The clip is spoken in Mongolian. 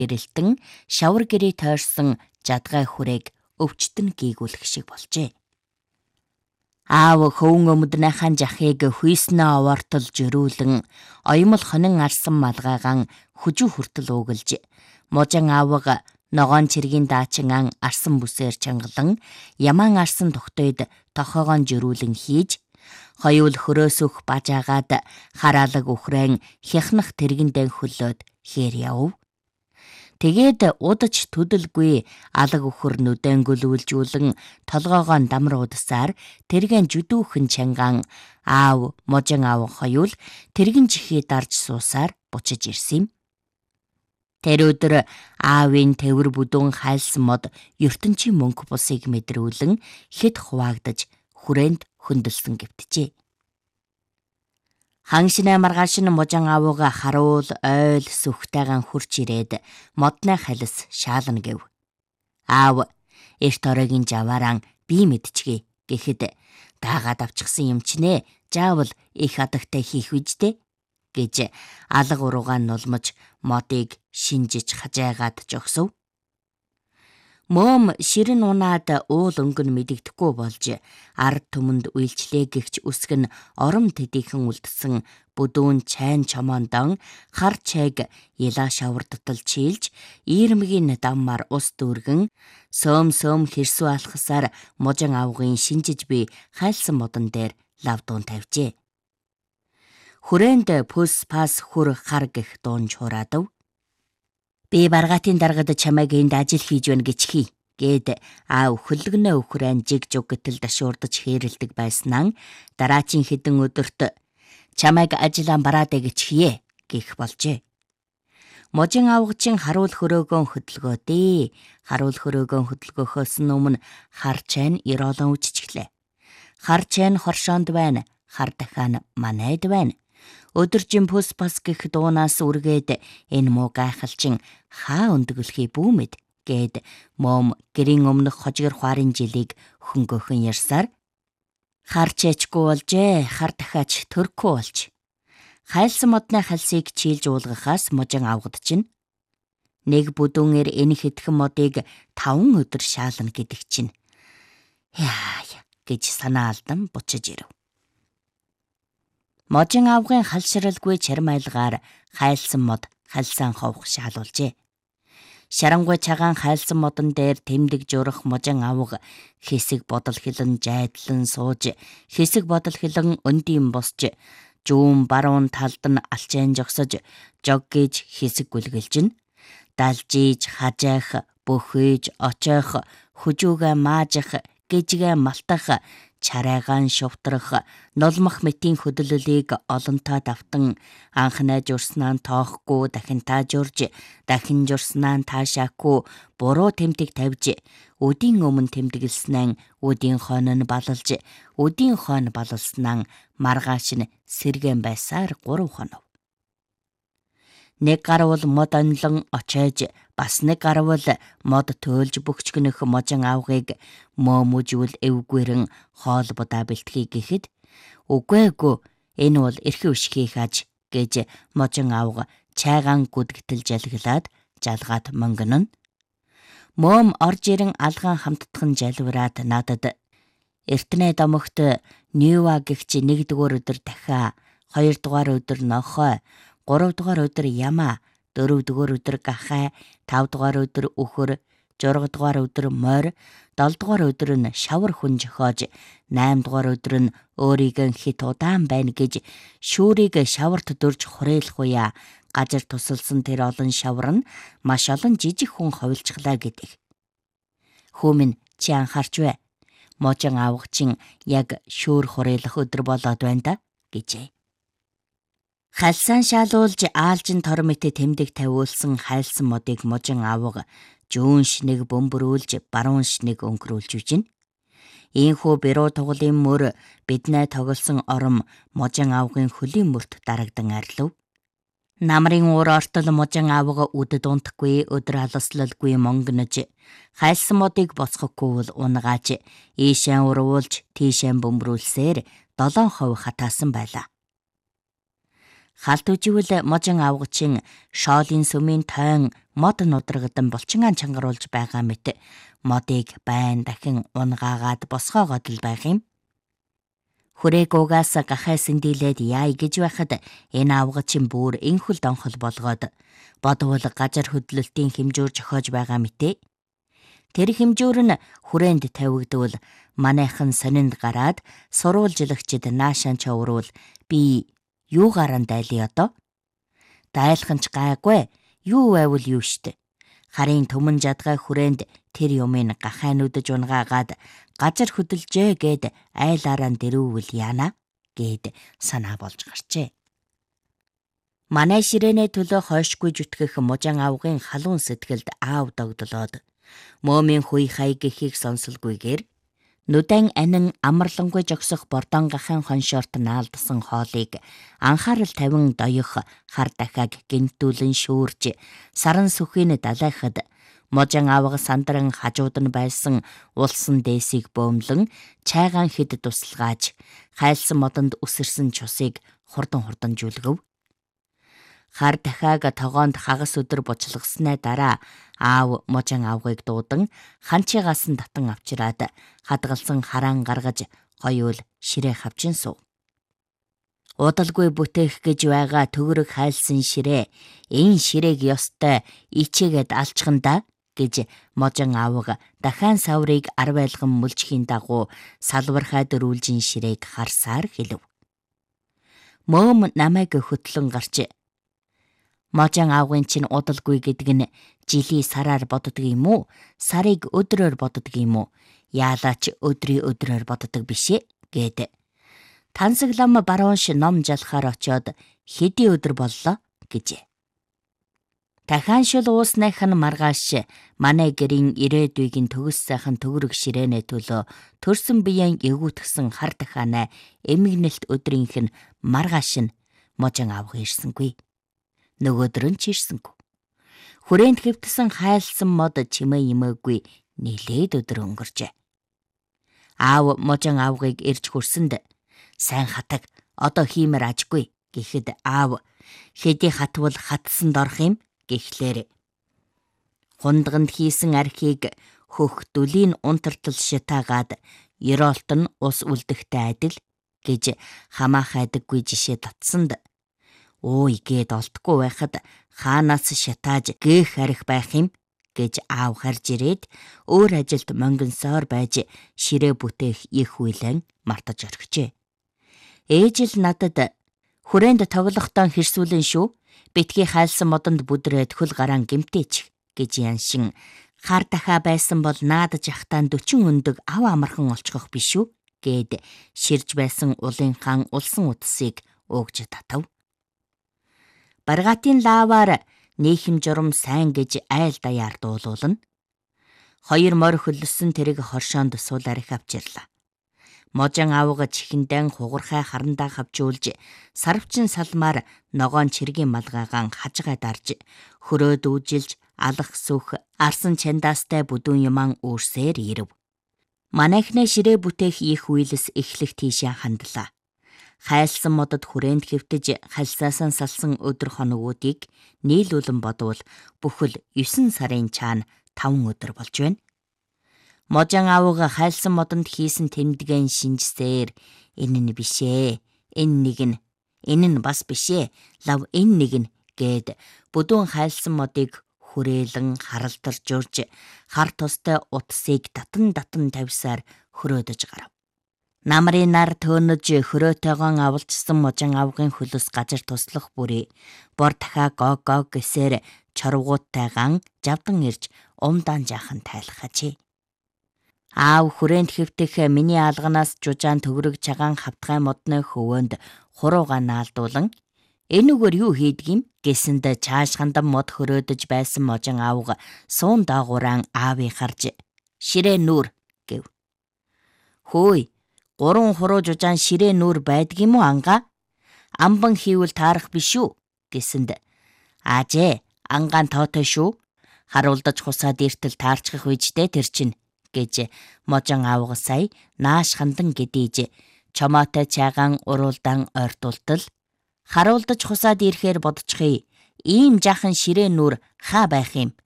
эрэлтэн шавар гэрээ тойрсон жадгай хүрээг өвчтөн гийгүүлэх шиг болжээ. Аав хөвөн өмднийхэн жахыг хүйснээ овоортол жирүүлэн оёмол хонин арсан малгайгаан хүжүү хүртэл уугалж можин аавга ногоон чиргийн даачин ан арсан бүсээр чангалан ямаан арсан тогтойд тохоогоон жирүүлэн хийж хоёул хөрөөсөх бажаагаад хараалаг ухраан хяхнах тэргэндээ хөлөөд хээр яв. Тэгээд удаж төдөлгүй алаг өхөр нүдэнгөлүүлжүүлэн толгоогоон дамар удасаар тэргэн жүдүүхэн чанган аав можин аав хоёул тэргэн чихээ дарж суусаар бучиж ирсэн юм. Тэр өдөр аавын тэвэр бүдүүн хайлсан мод ертөнцийн мөнх бусыг мэдрүүлэн хэд хуваагдаж хүрээнд хөндлсөн гэвтжээ. Хангшинаа маргаашин можин аавга харуул ойл сүхтэйгэн хурч ирээд модны халис шаална гэв. Аав эрт оройгийн жавааран би мэдчихье гэхэд даагаад авчихсан юм чинээ заавал их адагтай хийх үжтэй гэж алга уруугаа нулмж модыг шинжиж хажаагаад жогсов. Мом ширэн унаад уул өнгөн мэдэгдэхгүй болж ард түмэнд үйлчлээ гэгч үсгэн ором тэдийхэн үлдсэн бүдүүн чайн чомондон хар чайг ялаа шавар дотол чийлж ийрмгийн даммар ус дүүргэн сөм хэрсүү алхасаар можин аавгын шинжиж би хайлсан модон дээр лавдуун тавьжээ. Хүрээнд пүс пас хүр хар гэх дуун чураадав. Би баргаатын даргад чамайг энд ажил хийж байна гэж хий гэд аав хөлгөнөө өхрэн жиг жуг гэтэл дашуурдаж хэрэлдэг байснаа дараачийн хэдэн өдөрт чамайг ажиллаа бараад гэж хие гэх болжээ. Можин аавгачин харуул хөрөөгөө хөдөлгөөдөө. Харуул хөрөөгөө хөдөлгөөхөөс өмнө хар чайн ироолон үччихлээ. Хар чайн хоршоонд байна, хар дахиан манайд байна. Өдөржин пүс пас гэх дуунаас үргээд энэ муу гайхалчин хаа өндгөлхий бүүмэд гэд мом гэрийн өмнөх хожигэр хуарын жилийг хөнгөөхөн ярьсаар харчээчгүй болжээ, хар дахиач төрөхгүй болж. Хайлсан модны халсыг чийлж уулгахаас можин аавгад чинь нэг бүдүүнээр энэ хэдхэн модыг 5 өдөр шаална гэдэг чинь яа гэж санаа алдан бучиж ирэв. Можин аавгын халшралгүй чармайлгаар хайлсан мод хальсан ховх шаалуулжээ. Шарангуй цагаан хайлсан модон дээр тэмдэг журах можин аавга хэсэг бодол хилэн жайдлан сууж, хэсэг бодол хилэн өндийн босч, жүүн баруун талд нь алчайн жогсож, жог гэж хэсэг гүлгэлжин, далжиж, хажаах, бөхөж, очоох, хүжүүгээ маажих, гэжгээ малтах, чарайгаан шувтрах, нулмах мэтийн хөдөлөлийг олонтоо давтан анхнаа журснаа тоохгүй дахин таажурж, дахин журснаа таашаагүй буруу тэмдэг тавьж, өдийн өмнө тэмдэглэснээ өдийн хойно нь балалж, өдийн хойно балалснаа маргааш нь сэргэн байсаар 3 хонов. Нэг гарвал мод онлон очойж, бас нэг гарвал мод төөлж бөхчгнөх можин аавгыг мөөмөжүүл эвгүрэн хоол будаа бэлтгэе гэхэд үгүй энэ бол эрхээ өшхий хааж гэж можин аавга чайгаан гүдгтэл жалглаад жалгаад мөнгөн нь мөөм орж ирэн алгаан хамттхан жалвраад надад эртнээ домогт Ньюа гэгч 1-р өдөр дахиа, 2-р өдөр нохой, 3-р өдөр ямаа, 4-р өдөр гахай, 5-р өдөр өхөр, 6-р өдөр морь, 7-р өдөр нь шавар хүн жохоож, 8-р өдөр нь өөрийгөө хит удаан байна гэж шүүрийг шаварт дөрж хурейлах уяа гажир тусалсан тэр олон шавар нь маш олон жижиг хүн ховилчглаа гэдэг. Хүмүн чи анхаарч вэ? Можин аавгачин яг шүүр хурейлах өдөр болоод байна да гэжээ. Хальсан шаалуулж аалжин тор мэт тэмдэг тавиулсан хайлсан модыг можин аавга жүүн шинэг бөмбөрүүлж баруун шинэг өнгөрүүлж үжин. Ийхүү бэрүү тугалын мөр биднээ тоглосон ором можин аавгын хөлийн мөрт дарагдан арилв. Намрын уур ортол можин аавга үдэд унтахгүй өдөр алслалгүй монгонож хайлсан модыг боцхоггүй унгааж ийшээ урвуулж тийшээ бөмбөрүүлсээр 7 хов хатаасан байлаа. Халт үживэл можин авгачин шоолын сүмийн тойн мод нудрагдан булчин ан чангаруулж байгаа мэт модыг байн дахин унгаагаад босгоогоод л байх юм. Хүрээгуугаас гахайсан дийлээд яй гэж байхад энэ авгачин бүр энхэл донхол болгоод бодвол гажар хөдлөлтийн хэмжүүр зохиож байгаа мэтээ. Тэр хэмжүүр нь хүрээнд тавигдвал манайхан сонинд гараад сурвалжлагчид наашаан чавруул би юугаар дайлъя одоо? Дайлах нь ч гайгүй юу байвал юу штэ. Харин төмөн жадгай хүрээнд тэр юмыг гахайнуудаж унгаагаад гажар хөдөлжээ гэд айлаараа дэрүүвэл яана гэд санаа болж гарчээ. Манай ширээнэ төлөө хойшгүй зүтгэх можин авгын халуун сэтгэлд аав догдлоод мөөмийн хуй хай гэхийг сонсолгүйгээр нүдэн анин амарлангүй жогсох бордонгахын хоншорт наалдсан хоолыг анхаарал тавин доёх хар дахиаг гинтүүлэн шүүрж саран сүхийн далайхад можин авга сандран хажууд нь байсан улсан дээсийг бөөмлөн чайгаан хэд тусалгааж хайлсан модонд үсэрсэн цусыг хурдан жүлгэв. Хар дахиаг тогоонд хагас өдөр буцалгаснаа дараа аав можин авгыг дуудан ханчигаас нь татан авчираад хадгалсан хараан гаргаж гоёул ширээ хавчин суув. Удалгүй бүтээх гэж байгаа төгрөг хайлсан ширээ энэ ширээг ёстой ичээгээд алчхандаа гэж можин авга дахиан саврыг арвайлган мөлжихийн дагуу салбархай дөрүүлжин ширээг харсаар хэлв. Мөөм намайг хөтлөн гарч можин авгын чинь удалгүй гэдэг нь жилий сараар боддог юм уу? Сарыг өдрөөр боддог юм уу? Яалаач өдрөөр боддог бишээ гэд. Тансаглам баруунш ном жалахаар очиод хэдий өдөр боллоо гэжээ. Дахиан шил уусных нь маргааш манай гэрийн ирээдүйг нь төгс сайхан төгрөг ширээнэ төлөө төрсөн биеийн эвгүйтгсэн хар дахианаа эмгэнэлт өдрийнх нь маргааш нь можин авга ирсэнгүй. Нөгөөдөр нь ч ирсэнгүй. Хүрээнд хэвтсэн хайлсан мод чимээ имээгүй нилээд өдөр өнгөрчээ. Аав можин авгыг ирж хүрсэнд сайн хатаг одоо хиймээр ажгүй гэхэд аав хэдий хатвал хатсанд орох юм гэхлээр хундганд хийсэн архийг хөх дүлийн унтартал шатаагаад ёроолт нь ус үлдэхтэй адил гэж хамаахайдаггүй жишээ татсанд ой гээд олдохгүй байхад хаанаас шатааж гээх арих байх юм гэж аав харж ирээд өөр ажилд монгонсоор байж ширээ бүтээх их хүйлэн мартаж орхижээ. Ээж л надад хүрээнд тоглохтон хэрсүүлэн шүү битгий хайлсан модонд бүдрээд хөл гараан гимтээч гэж яншин хар дахаа байсан бол наадаж ахтаан 40 өндөг ав амархан олчгох биш үү гэд ширж байсан улын хаан улсан утсыг өгж татав. Баргаатын лаваар нийхэм журам сайн гэж айл даяар дуулуулна. Хоёр морь хөлсөн тэрэг хоршоонд сул арих авчирлаа. Можин авга чихэндэн хугархай харандаа хавчуулж сарвчин салмаар ногоон чиргийн малгайгаан хажгаа дарж хөрөөд үжилж алах сүх арсан чандаастай бүдүүн юман өөрсээр ирэв. Манайхнаа ширээ бүтээх их үйлс эхлэх тийшээ хандлаа. Хайлсан модод хүрээнд хэвтэж хальсаасан салсан өдөр хоногуудыг нийлүүлэн бодвол бүхэл 9 сарын цаана 5 өдөр болж байна. Можин авга хайлсан модонд хийсэн тэмдгэн шинжсээр энэ нь бишээ, энэ нь бас бишээ, лав энэ нэг нь гэд бүдүүн хайлсан модыг хүрээлэн харалдарж урж хар тустай утсыг татан тавьсаар хөрөөдөж гарав. Намрын нар төөнөж хөрөөтэйгон авалчсан можин авгын хөлөс гажар туслах бүрий бор дахаа гог гэсээр чорвгууттайгаан жавдан ирж умдаан жаахан тайлхажээ. Аав хүрээнд хэвтэх миний алганаас жужаан төгрөг чагаан хавтгай модны хөвөөнд хуруугаа наалдуулан энэ үгээр юу хийдэг юм гэсэнд чааш хандан мод хөрөөдөж байсан можин авга суун даагууран аавыг харж ширээ нүүр гэв. Хөөе 3 хуруу жужаан ширээ нүүр байдаг юм уу ангаа? Амбан хийвэл таарах биш үү гэсэнд аажээ ангаан тоотой шүү. Харуулдаж хусаад иртэл таарчих үедээ тэр чинь гэж можин авга сая нааш хандан гэдийж чомоотой чайгаан уруулдан ойртуултал Харуулдаж хусаад ирэхээр бодчихъя. Ийм жаахан ширээн нүр хаа байх юм?